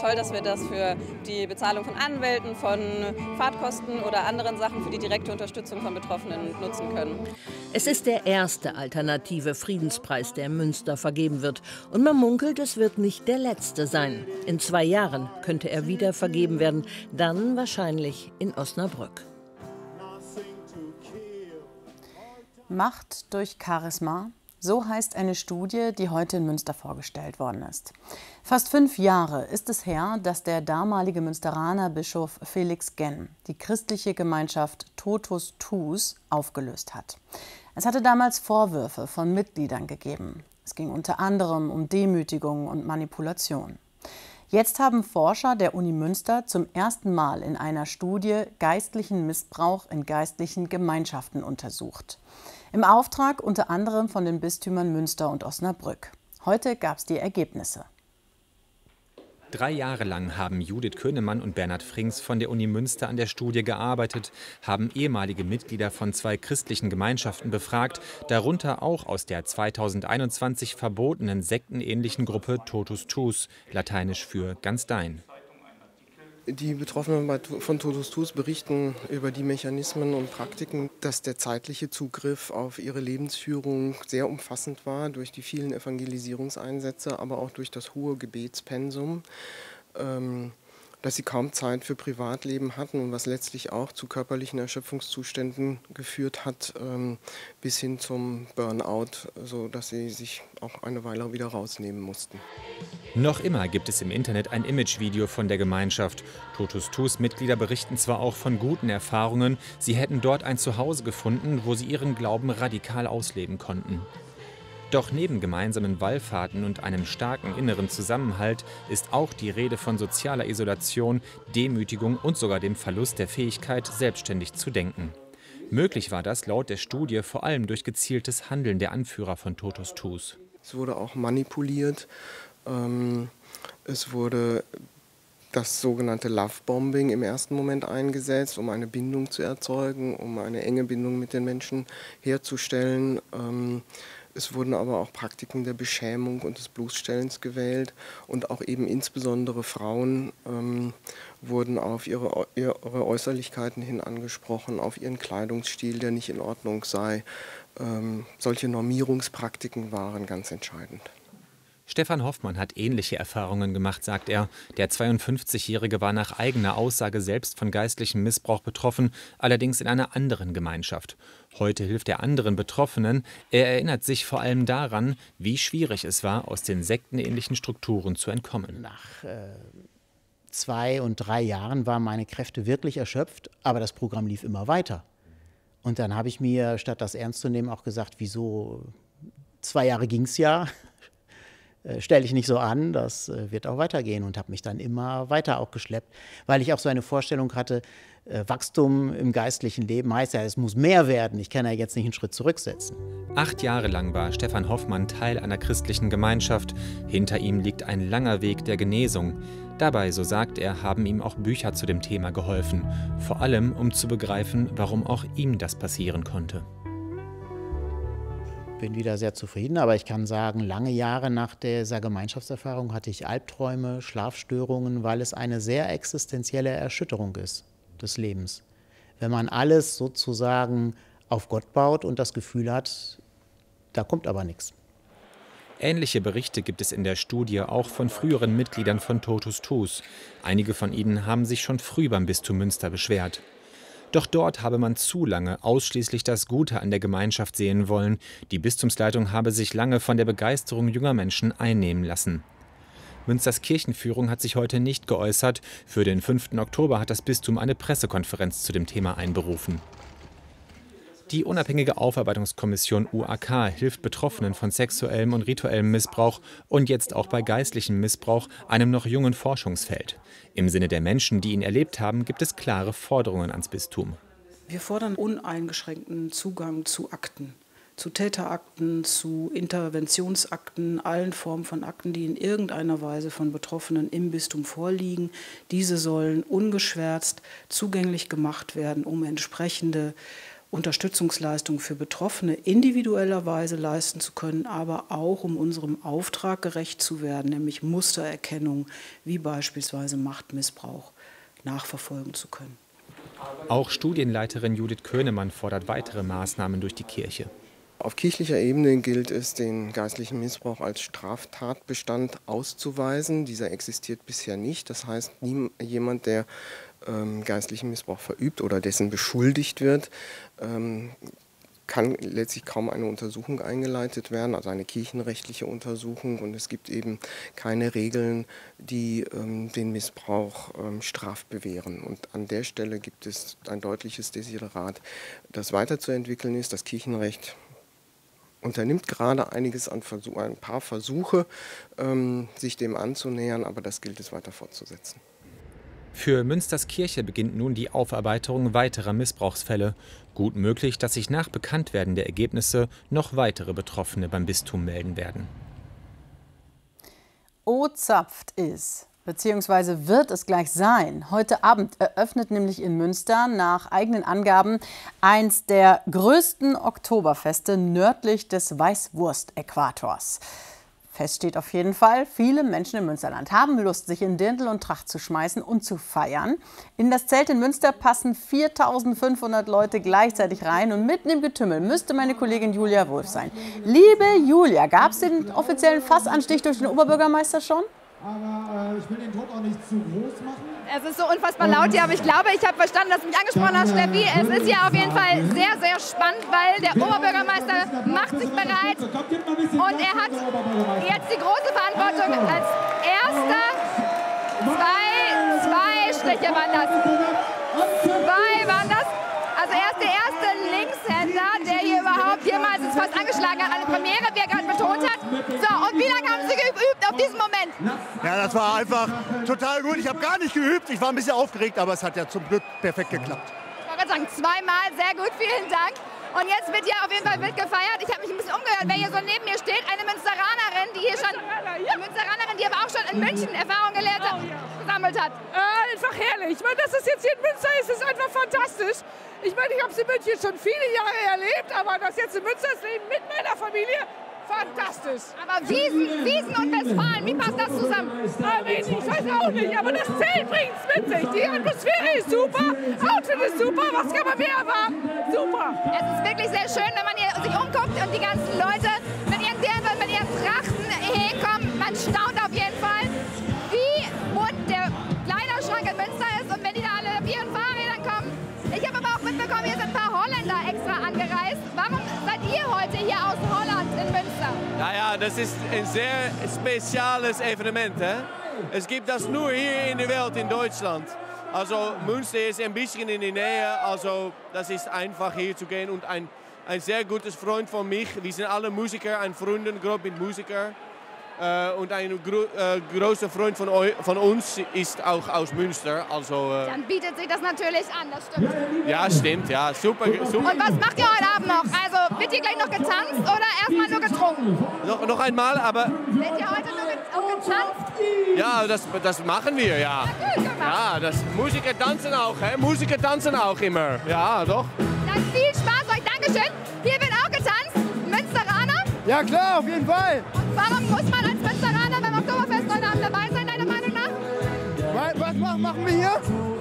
toll, dass wir das für die Bezahlung von Anwälten, von Fahrtkosten oder anderen Sachen für die direkte Unterstützung von Betroffenen nutzen können. Es ist der erste alternative Friedenspreis, der in Münster vergeben wird. Und man munkelt, es wird nicht der letzte sein. In 2 Jahren könnte er wieder vergeben werden, dann wahrscheinlich in Osnabrück. Macht durch Charisma, so heißt eine Studie, die heute in Münster vorgestellt worden ist. Fast 5 Jahre ist es her, dass der damalige Münsteraner Bischof Felix Genn die christliche Gemeinschaft Totus Tuus aufgelöst hat. Es hatte damals Vorwürfe von Mitgliedern gegeben. Es ging unter anderem um Demütigung und Manipulation. Jetzt haben Forscher der Uni Münster zum ersten Mal in einer Studie geistlichen Missbrauch in geistlichen Gemeinschaften untersucht. Im Auftrag unter anderem von den Bistümern Münster und Osnabrück. Heute gab es die Ergebnisse. 3 Jahre lang haben Judith Könemann und Bernhard Frings von der Uni Münster an der Studie gearbeitet, haben ehemalige Mitglieder von 2 christlichen Gemeinschaften befragt, darunter auch aus der 2021 verbotenen sektenähnlichen Gruppe Totus Tuus, lateinisch für ganz dein. Die Betroffenen von Totus Tuus berichten über die Mechanismen und Praktiken, dass der zeitliche Zugriff auf ihre Lebensführung sehr umfassend war durch die vielen Evangelisierungseinsätze, aber auch durch das hohe Gebetspensum, dass sie kaum Zeit für Privatleben hatten und was letztlich auch zu körperlichen Erschöpfungszuständen geführt hat, bis hin zum Burnout, sodass sie sich auch eine Weile wieder rausnehmen mussten. Noch immer gibt es im Internet ein Imagevideo von der Gemeinschaft. Totus Tuus-Mitglieder berichten zwar auch von guten Erfahrungen, sie hätten dort ein Zuhause gefunden, wo sie ihren Glauben radikal ausleben konnten. Doch neben gemeinsamen Wallfahrten und einem starken inneren Zusammenhalt ist auch die Rede von sozialer Isolation, Demütigung und sogar dem Verlust der Fähigkeit, selbstständig zu denken. Möglich war das laut der Studie vor allem durch gezieltes Handeln der Anführer von Totus Tuus. Es wurde auch manipuliert. Es wurde das sogenannte Lovebombing im ersten Moment eingesetzt, um eine Bindung zu erzeugen, um eine enge Bindung mit den Menschen herzustellen. Es wurden aber auch Praktiken der Beschämung und des Bloßstellens gewählt und auch eben insbesondere Frauen wurden auf ihre Äußerlichkeiten hin angesprochen, auf ihren Kleidungsstil, der nicht in Ordnung sei. Solche Normierungspraktiken waren ganz entscheidend. Stefan Hoffmann hat ähnliche Erfahrungen gemacht, sagt er. Der 52-Jährige war nach eigener Aussage selbst von geistlichem Missbrauch betroffen, allerdings in einer anderen Gemeinschaft. Heute hilft er anderen Betroffenen. Er erinnert sich vor allem daran, wie schwierig es war, aus den sektenähnlichen Strukturen zu entkommen. Nach 2 und 3 Jahren waren meine Kräfte wirklich erschöpft, aber das Programm lief immer weiter. Und dann habe ich mir, statt das ernst zu nehmen, auch gesagt, wieso, 2 Jahre ging es ja. Stelle ich nicht so an, das wird auch weitergehen und habe mich dann immer weiter auch geschleppt, weil ich auch so eine Vorstellung hatte, Wachstum im geistlichen Leben heißt ja, es muss mehr werden, ich kann ja jetzt nicht einen Schritt zurücksetzen. 8 Jahre lang war Stefan Hoffmann Teil einer christlichen Gemeinschaft. Hinter ihm liegt ein langer Weg der Genesung. Dabei, so sagt er, haben ihm auch Bücher zu dem Thema geholfen, vor allem um zu begreifen, warum auch ihm das passieren konnte. Bin wieder sehr zufrieden, aber ich kann sagen, lange Jahre nach dieser Gemeinschaftserfahrung hatte ich Albträume, Schlafstörungen, weil es eine sehr existenzielle Erschütterung ist des Lebens. Wenn man alles sozusagen auf Gott baut und das Gefühl hat, da kommt aber nichts. Ähnliche Berichte gibt es in der Studie auch von früheren Mitgliedern von Totus Tuus. Einige von ihnen haben sich schon früh beim Bistum Münster beschwert. Doch dort habe man zu lange ausschließlich das Gute an der Gemeinschaft sehen wollen. Die Bistumsleitung habe sich lange von der Begeisterung junger Menschen einnehmen lassen. Münsters Kirchenführung hat sich heute nicht geäußert. Für den 5. Oktober hat das Bistum eine Pressekonferenz zu dem Thema einberufen. Die unabhängige Aufarbeitungskommission UAK hilft Betroffenen von sexuellem und rituellem Missbrauch und jetzt auch bei geistlichem Missbrauch, einem noch jungen Forschungsfeld. Im Sinne der Menschen, die ihn erlebt haben, gibt es klare Forderungen ans Bistum. Wir fordern uneingeschränkten Zugang zu Akten, zu Täterakten, zu Interventionsakten, allen Formen von Akten, die in irgendeiner Weise von Betroffenen im Bistum vorliegen. Diese sollen ungeschwärzt zugänglich gemacht werden, um entsprechende Unterstützungsleistungen für Betroffene individuellerweise leisten zu können, aber auch um unserem Auftrag gerecht zu werden, nämlich Mustererkennung wie beispielsweise Machtmissbrauch nachverfolgen zu können. Auch Studienleiterin Judith Könemann fordert weitere Maßnahmen durch die Kirche. Auf kirchlicher Ebene gilt es, den geistlichen Missbrauch als Straftatbestand auszuweisen. Dieser existiert bisher nicht. Das heißt, jemand, der geistlichen Missbrauch verübt oder dessen beschuldigt wird, kann letztlich kaum eine Untersuchung eingeleitet werden, also eine kirchenrechtliche Untersuchung. Und es gibt eben keine Regeln, die den Missbrauch strafbewähren. Und an der Stelle gibt es ein deutliches Desiderat, das weiterzuentwickeln ist. Das Kirchenrecht unternimmt gerade einiges an ein paar Versuche, sich dem anzunähern, aber das gilt es weiter fortzusetzen. Für Münsters Kirche beginnt nun die Aufarbeitung weiterer Missbrauchsfälle. Gut möglich, dass sich nach Bekanntwerden der Ergebnisse noch weitere Betroffene beim Bistum melden werden. O-zapft ist, beziehungsweise wird es gleich sein. Heute Abend eröffnet nämlich in Münster nach eigenen Angaben eins der größten Oktoberfeste nördlich des Weißwurst-Äquators. Fest steht auf jeden Fall, viele Menschen im Münsterland haben Lust, sich in Dirndl und Tracht zu schmeißen und zu feiern. In das Zelt in Münster passen 4.500 Leute gleichzeitig rein und mitten im Getümmel müsste meine Kollegin Julia Wolf sein. Liebe Julia, gab es den offiziellen Fassanstich durch den Oberbürgermeister schon? Aber ich will den Druck auch nicht zu groß machen. Es ist so unfassbar laut hier, aber ich glaube, ich habe verstanden, dass du mich angesprochen hast, Steffi. Es ist hier auf jeden Fall sehr, sehr spannend, weil der Oberbürgermeister macht sich bereit und er hat jetzt die große Verantwortung als erster. Zwei Striche waren das. Zwei waren das. Also er ist der erste Linkshänder, der hier überhaupt jemals ist fast angeschlagen hat. Eine Premiere, wie er gerade betont hat. So, und wie lange haben Sie geübt auf diesen Moment? Ja, das war einfach total gut. Ich habe gar nicht geübt. Ich war ein bisschen aufgeregt, aber es hat ja zum Glück perfekt geklappt. Ich wollte gerade sagen, zweimal, sehr gut, vielen Dank. Und jetzt wird hier auf jeden Fall wild gefeiert. Ich habe mich ein bisschen umgehört, wer hier so neben mir steht. Eine Münsteranerin, die hier schon, die aber auch schon in München Erfahrung gesammelt hat. Einfach herrlich. Ich meine, dass es jetzt hier in Münster ist, ist einfach fantastisch. Ich meine, ich habe es in München schon viele Jahre erlebt, aber das jetzt in Münster ist mit meiner Familie fantastisch. Aber Wiesn und Westfalen, wie passt das zusammen? Ich weiß auch nicht, aber das Zelt bringt es mit sich. Die Atmosphäre ist super, Outfit ist super, was kann man mehr erwarten? Super. Es ist wirklich sehr schön, wenn man hier sich umguckt und die ganzen Leute mit ihren Dirndl, mit ihren Trachten herkommen. Man staunt auf jeden Fall, wie bunt der Kleiderschrank in Münster ist und wenn die da alle auf ihren Fahrrädern kommen. Ich habe aber auch mitbekommen, hier sind ein paar Holländer extra angereist. Warum seid ihr heute hier aus Holland in Münster? Naja, das ist ein sehr spezielles Evenement. Hè? Es gibt das nur hier in der Welt, in Deutschland. Also Münster ist ein bisschen in der Nähe, also das ist einfach hier zu gehen. Und ein sehr gutes Freund von mir, wir sind alle Musiker, eine Freundengruppe mit Musikern. Und ein großer Freund von uns ist auch aus Münster. Also, dann bietet sich das natürlich an, das stimmt. Ja, stimmt, ja, super. Und was macht ihr heute Abend noch? Also wird hier gleich noch getanzt oder erstmal nur getrunken? Noch einmal, aber... Seid ihr heute nur getanzt? Ja, das machen wir, ja. Ja, Musiker tanzen auch, hè? Musiker tanzen auch immer. Ja, doch. Dann viel Spaß euch, Dankeschön. Hier wird auch getanzt, Münsteraner. Ja klar, auf jeden Fall. Und warum muss man als Münsteraner beim Oktoberfest heute Abend dabei sein, deiner Meinung nach? Was machen wir hier?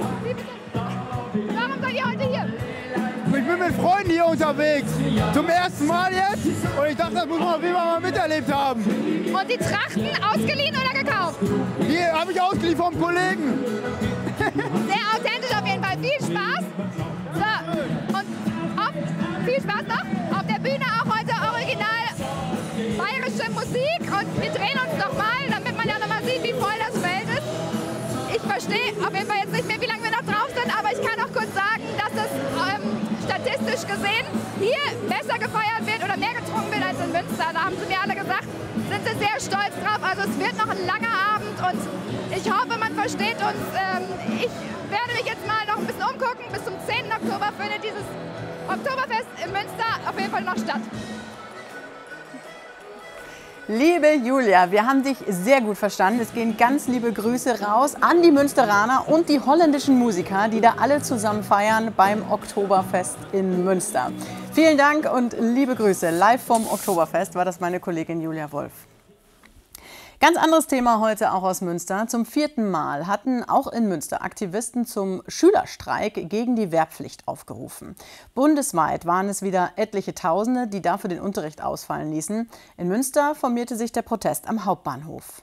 Warum seid ihr heute hier? Ich bin mit Freunden hier unterwegs. Zum ersten Mal jetzt. Und ich dachte, das muss man auf jeden Fall mal miterlebt haben. Und die Trachten ausgeliehen oder gekauft? Die habe ich ausgeliehen vom Kollegen. Sehr authentisch auf jeden Fall. Viel Spaß. So, und viel Spaß noch. Auf der Bühne auch heute original bayerische Musik. Und wir drehen uns noch mal, damit man ja noch mal sieht, wie voll das Feld ist. Ich verstehe auf jeden Fall jetzt nicht mehr, wie lange wir noch drauf sind, aber ich kann auch kurz sagen, dass es statistisch gesehen hier besser gefeiert wird oder mehr getrunken wird als in Münster. Da haben sie mir alle gesagt, sind sie sehr stolz drauf. Also es wird noch ein langer Abend und ich hoffe, man versteht uns. Ich werde mich jetzt mal noch ein bisschen umgucken. Bis zum 10. Oktober findet dieses Oktoberfest in Münster auf jeden Fall noch statt. Liebe Julia, wir haben dich sehr gut verstanden. Es gehen ganz liebe Grüße raus an die Münsteraner und die holländischen Musiker, die da alle zusammen feiern beim Oktoberfest in Münster. Vielen Dank und liebe Grüße. Live vom Oktoberfest war das meine Kollegin Julia Wolf. Ganz anderes Thema heute auch aus Münster. Zum 4. Mal hatten auch in Münster Aktivisten zum Schülerstreik gegen die Wehrpflicht aufgerufen. Bundesweit waren es wieder etliche Tausende, die dafür den Unterricht ausfallen ließen. In Münster formierte sich der Protest am Hauptbahnhof.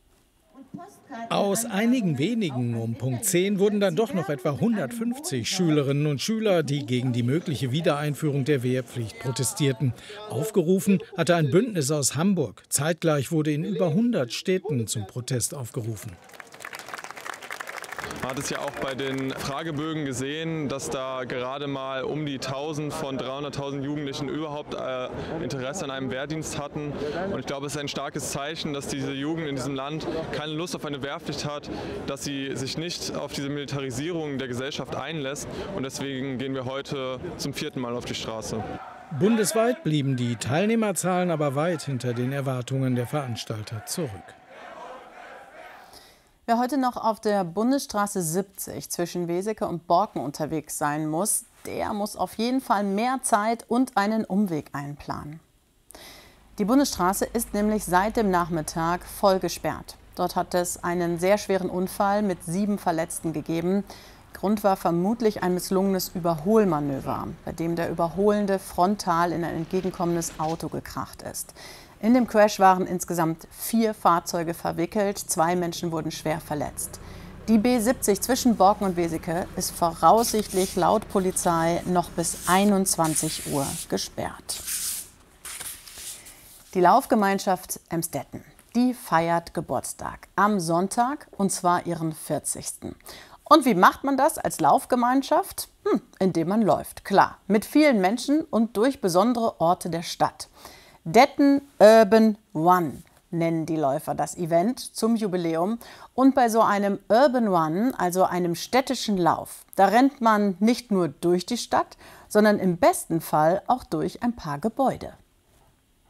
Aus einigen wenigen um Punkt 10 wurden dann doch noch etwa 150 Schülerinnen und Schüler, die gegen die mögliche Wiedereinführung der Wehrpflicht protestierten. Aufgerufen hatte ein Bündnis aus Hamburg. Zeitgleich wurde in über 100 Städten zum Protest aufgerufen. Man hat es ja auch bei den Fragebögen gesehen, dass da gerade mal um die 1000 von 300.000 Jugendlichen überhaupt Interesse an einem Wehrdienst hatten. Und ich glaube, es ist ein starkes Zeichen, dass diese Jugend in diesem Land keine Lust auf eine Wehrpflicht hat, dass sie sich nicht auf diese Militarisierung der Gesellschaft einlässt. Und deswegen gehen wir heute zum 4. Mal auf die Straße. Bundesweit blieben die Teilnehmerzahlen aber weit hinter den Erwartungen der Veranstalter zurück. Wer heute noch auf der Bundesstraße 70 zwischen Weseke und Borken unterwegs sein muss, der muss auf jeden Fall mehr Zeit und einen Umweg einplanen. Die Bundesstraße ist nämlich seit dem Nachmittag voll gesperrt. Dort hat es einen sehr schweren Unfall mit 7 Verletzten gegeben. Grund war vermutlich ein misslungenes Überholmanöver, bei dem der Überholende frontal in ein entgegenkommendes Auto gekracht ist. In dem Crash waren insgesamt 4 Fahrzeuge verwickelt, 2 Menschen wurden schwer verletzt. Die B70 zwischen Borken und Weseke ist voraussichtlich laut Polizei noch bis 21 Uhr gesperrt. Die Laufgemeinschaft Emstetten, die feiert Geburtstag am Sonntag, und zwar ihren 40. Und wie macht man das als Laufgemeinschaft? Indem man läuft, klar, mit vielen Menschen und durch besondere Orte der Stadt. Detten Urban Run nennen die Läufer das Event zum Jubiläum. Und bei so einem Urban Run, also einem städtischen Lauf, da rennt man nicht nur durch die Stadt, sondern im besten Fall auch durch ein paar Gebäude.